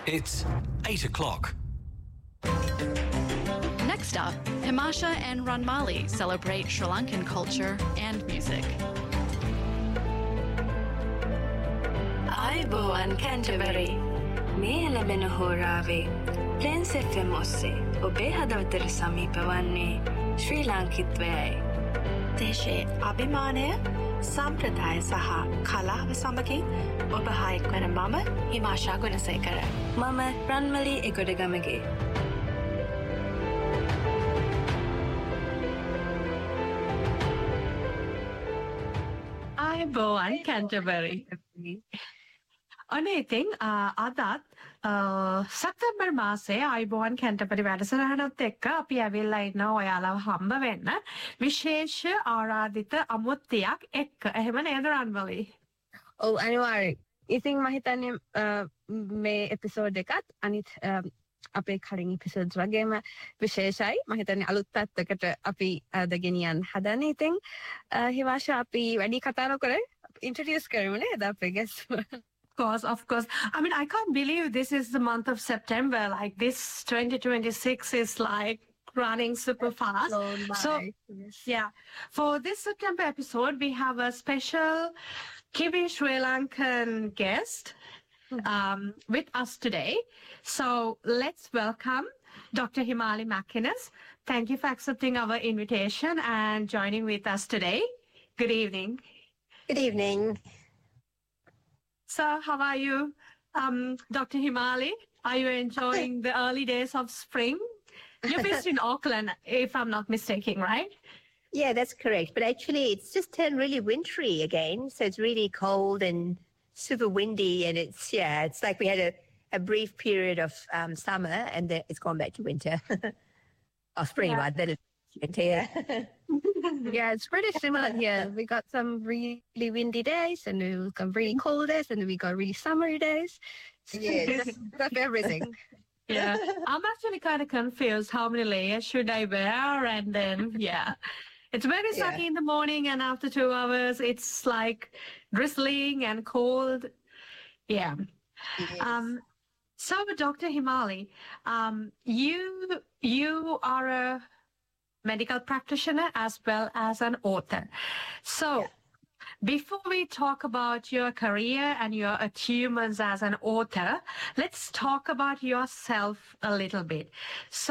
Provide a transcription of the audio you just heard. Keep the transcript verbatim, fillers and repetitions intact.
It's eight o'clock. Next up, Himasha and Ranmali celebrate Sri Lankan culture and music. Aiboan Canterbury. මේ ලැබෙන හෝරාවේ planes F M ඔස්සේ ඔබේ හදවතට සමීප වන්නේ ශ්‍රී ලාංකිත්වයයි. දේශයේ අභිමානය, සම්ප්‍රදාය සහ කලාව සමගින් ඔබ හා එක්වන මම හිමාෂා ගුණසේකර. මම රන්මලි එගොඩගමගේ. Aiboan Canterbury. අනේ ඉතින් අදත් සැප්තැම්බර් මාසේ අයිබෝන් කැන්ටබරි වැඩසටහනත් එක්ක අපි ඇවිල්ලා ඉන්නවා ඔයාලව හම්බ වෙන්න විශේෂ ආරාධිත අමුත්තියක් එක්ක. එහෙම නේද රන්වලි? ඔව් අනිවාර්යයෙන්. ඉතින් මම හිතන්නේ මේ එපිසෝඩ් එකත් අනිත් අපේ කලින් එපිසෝඩ්ස් වගේම විශේෂයි. මම හිතන්නේ අලුත් පැත්තකට අපි අද ගෙනියන්න හදන්නේ. ඉතින් හිමාෂා අපි වැඩි කතා නොකර ඉන්ට්‍රොඩියුස් කරමු නේද අපේ guest. Of course, of course. I mean, I can't believe this is the month of September. Like this twenty twenty-six is like running super fast. So, yes. yeah. For this September episode, we have a special Kiwi Sri Lankan guest um, with us today. So let's welcome Doctor Himali Mackiness. Thank you for accepting our invitation and joining with us today. Good evening. Good evening. So, how are you, um, Doctor Himali? Are you enjoying the early days of spring? You're based in Auckland, if I'm not mistaken, right? Yeah, that's correct. But actually, it's just turned really wintry again. So it's really cold and super windy. And it's, yeah, it's like we had a, a brief period of um, summer and then it's gone back to winter. Or spring, Yeah. rather. Then it's winter, yeah. Yeah, it's pretty similar here. We got some really windy days and we got really cold days and we got really summery days. Yes. We got everything. Yeah. I'm actually kind of confused. How many layers should I wear? And then, yeah. It's very Yeah. sunny in the morning and after two hours, it's like drizzling and cold. Yeah. Yes. Um, so, Doctor Himali, um, you you are a medical practitioner as well as an author. So, Yeah. before we talk about your career and your achievements as an author, let's talk about yourself a little bit. So,